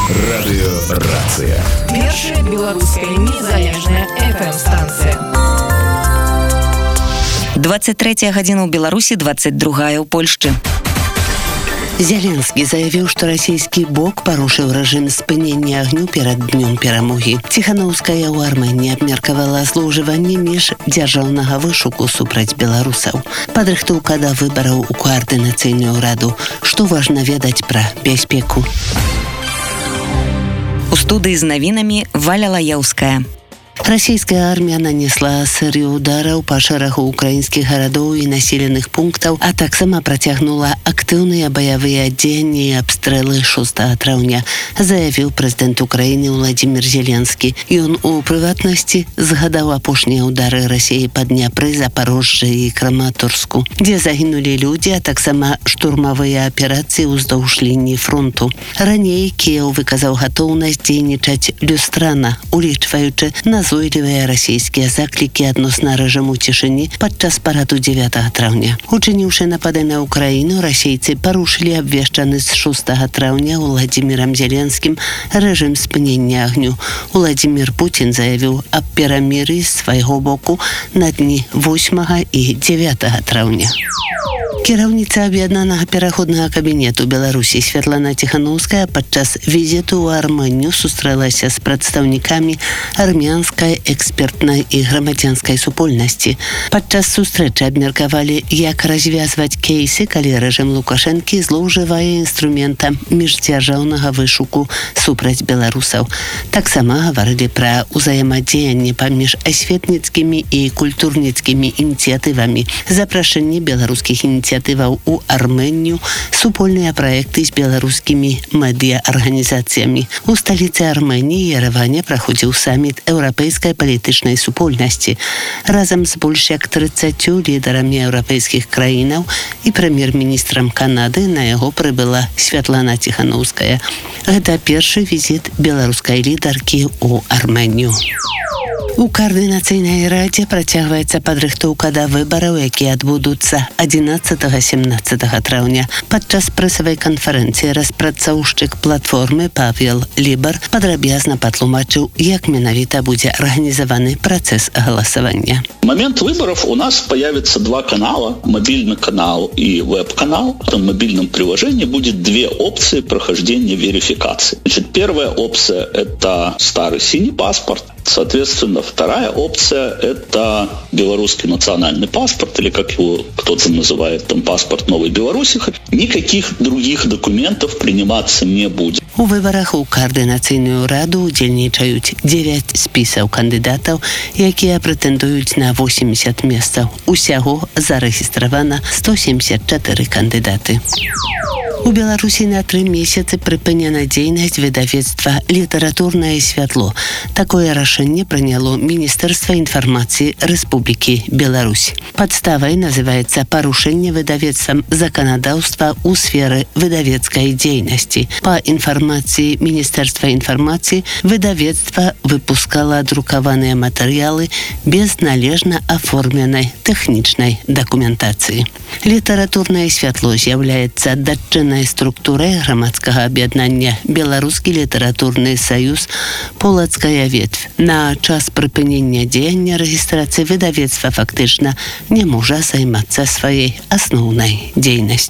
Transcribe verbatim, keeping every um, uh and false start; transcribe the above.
Радыёрацыя. Першая беларуская незалежная эф эм-станцыя. двадцать третья гадзіна ў Беларусі, двадцать другая ў Польшчы. Зеленскі заявіў, што расійскі бок парушыў рэжым спынення агню перад днём перамогі. Ціханаўская ў Арменіі абмеркавала злоўжыванне міждзяржаўнага вышуку супраць беларусаў. Падрыхтоўка да выбараў у каардынацыйную раду. Што важна ведаць пра бяспеку? У студыі з навінамі Валя Лаяўская. Расійская армія нанесла серыю удараў па шэрагу украінскіх гарадоў і населеных пунктаў, а таксама працягнула актыўныя баявыя дзеянні і абстрэлы шостага траўня, заявіў прэзідэнт Украіны Владзімір Зеленскі. Ён у прыватнасці згадаў апошнія ўдары Расіі па Дняпры, Запарожжы і Краматорску, дзе загінулі людзі, а таксама штурмавыя аперацыі ўздоўж лініі фронту. Раней Кіеў выказаў гатоўнасць дзейнічаць люстрана, улічваючы на назойлівыя расійскія заклікі адносна рэжыму цішыні падчас параду дзевятага траўня. Учыніўшы напады на Украіну, расейцы парушылі абвешчаны з шостага траўня Владзімірам Зеленскім рэжым спынення агню. Владзімір Пуцін заявіў аб перамір'і з свайго боку на дні восьмага і дзевятага траўня. Кіраўніца аб'яднанага пераходнага кабінету Беларусі Святлана Ціханаўская падчас візіту ў Арменію сустрэлася з прадстаўнікамі армянскай экспертнай і грамадзянскай супольнасці. Падчас сустрэчы абмеркавалі, як развязваць кейсы, калі рэжым Лукашэнкі злоўжывае інструментам міждзяржаўнага вышуку супраць беларусаў. Таксама гаварылі пра ўзаемадзеянне паміж асветніцкімі і культурніцкімі ініцыятывамі, запрашэнне беларускіх ініцыятываў у Арменію, супольныя праекты з беларускімі медыа-арганізацыямі. У сталіцы Арменіі Ереване праходзіў саміт еўрапейскай палітычнай супольнасці. Разам з больш як трыццаццю лідарамі еўрапейскіх краінаў і прэм'ер-міністрам Канады на яго прыбыла Святлана Ціханаўская. Гэта першы візіт беларускай лідаркі ў Арменію. У каардынацыйнай радзе працягваецца падрыхтоўка да выбараў, якія адбудуцца адзінаццатага-семнаццатага траўня. Падчас прэсавай канферэнцыі распрацоўшчык платформы Павел Лібар падрабязна патлумачыў, як менавіта будзе арганізаваны працэс галасавання. В момент выборов у нас появится два канала, мобильный канал и веб-канал. В этом мобильном приложении будет две опции прохождения верификации. Значит, первая опция – это старый синий паспорт. Соответственно, вторая опция – это белорусский национальный паспорт, или как его кто-то называет, там, паспорт Новой Беларуси. Никаких других документов приниматься не будет. У выбарах у каардынацыйную раду удзельнічаюць дзевяць спісаў кандыдатаў, якія прэтэндуюць на восемьдесят месцаў. Усяго зарэгістравана сто семьдесят чатыры кандыдаты. У Беларусі на тры месяцы прыпынена дзейнасць выдавецтва «Літаратурнае святло». Такое рашэнне прыняло Міністэрства інфармацыі Рэспублікі Беларусь. Падставай называецца парушэнне выдавецтвам заканадаўства ў сферы выдавецкай дзейнасці. Па інфармацыі Міністэрства інфармацыі, выдавецтва выпускала друкаваныя матэрыялы без належна аформленай тэхнічнай дакументацыі. «Літаратурнае святло» з'яўляецца датчынай структурай грамадскага аб'яднання «Беларускі літаратурны саюз Полацкая ветвь». На час прыпынення дзеяння рэгістрацыі выдавецтва фактычна не можа займацца сваёй асноўнай дзейнасцю.